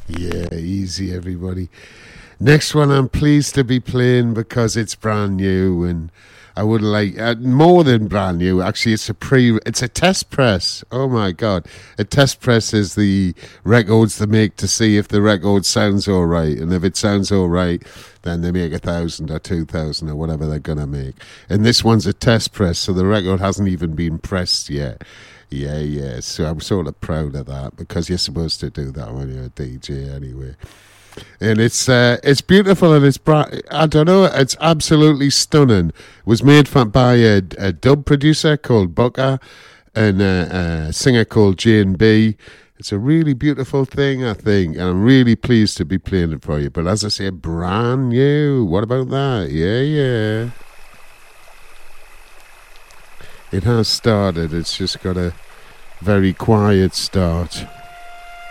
Yeah, easy, everybody. Next one I'm pleased to be playing because it's brand new, and I would like more than brand new. Actually, it's a test press. Oh my god, a test press is the records they make to see if the record sounds all right, and if it sounds all right, then they make 1,000 or 2,000 or whatever they're gonna make. And this one's a test press, so the record hasn't even been pressed yet. Yeah. So I'm sort of proud of that because you're supposed to do that when you're a DJ anyway. And it's beautiful, and it's bright. I don't know, it's absolutely stunning. It was made by a dub producer called Booker and a singer called Jane B. It's a really beautiful thing, I think, and I'm really pleased to be playing it for you. But as I say, brand new. What about that? Yeah. It has started. It's just got a very quiet start.